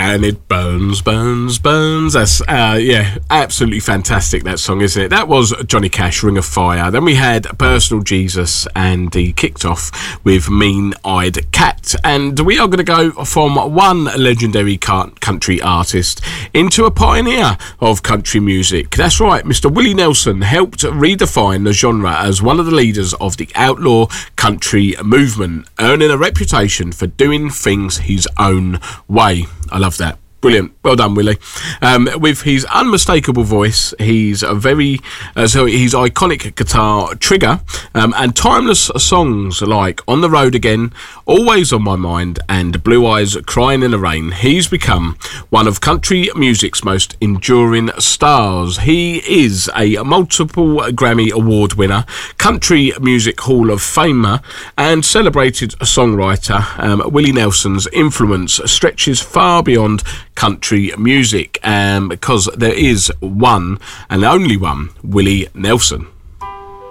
And it burns, burns, burns. That's, absolutely fantastic, that song, isn't it? That was Johnny Cash, Ring of Fire. Then we had Personal Jesus, and he kicked off with Mean Eyed Cat. And we are going to go from one legendary country artist into a pioneer of country music. That's right, Mr. Willie Nelson helped redefine the genre as one of the leaders of the outlaw country movement, earning a reputation for doing things his own way. I love that. Brilliant. Well done, Willie. With his unmistakable voice, his his iconic guitar trigger, and timeless songs like On the Road Again, Always on My Mind, and Blue Eyes Crying in the Rain, he's become one of country music's most enduring stars. He is a multiple Grammy Award winner, Country Music Hall of Famer, and celebrated songwriter. Willie Nelson's influence stretches far beyond country music, because there is one and only one Willie Nelson.